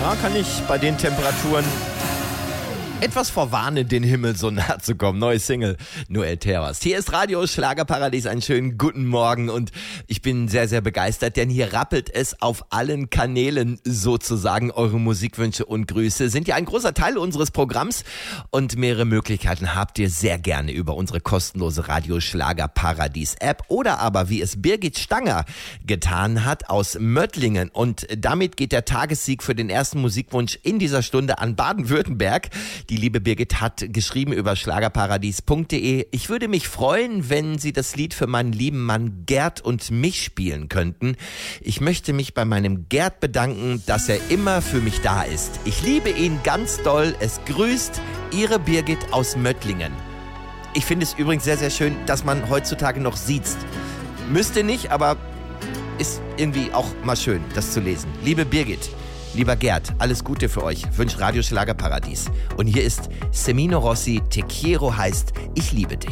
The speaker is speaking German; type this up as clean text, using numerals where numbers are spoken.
Da kann ich bei den Temperaturen etwas vorwarnen, den Himmel so nah zu kommen. Neue Single, Noel Terhorst. Hier ist Radio Schlagerparadies, einen schönen guten Morgen und ich bin sehr, sehr begeistert, denn hier rappelt es auf allen Kanälen sozusagen. Eure Musikwünsche und Grüße sind ja ein großer Teil unseres Programms und mehrere Möglichkeiten habt ihr sehr gerne über unsere kostenlose Radio Schlagerparadies App oder aber, wie es Birgit Stanger getan hat, aus Möttlingen, und damit geht der Tagessieg für den ersten Musikwunsch in dieser Stunde an Baden-Württemberg. Die liebe Birgit hat geschrieben über schlagerparadies.de. Ich würde mich freuen, wenn Sie das Lied für meinen lieben Mann Gerd und mich spielen könnten. Ich möchte mich bei meinem Gerd bedanken, dass er immer für mich da ist. Ich liebe ihn ganz doll. Es grüßt Ihre Birgit aus Möttlingen. Ich finde es übrigens sehr, sehr schön, dass man heutzutage noch siezt. Müsste nicht, aber ist irgendwie auch mal schön, das zu lesen. Liebe Birgit, lieber Gerd, alles Gute für euch. Wünscht Radio Schlagerparadies. Und hier ist Semino Rossi, Te quiero heißt Ich liebe dich.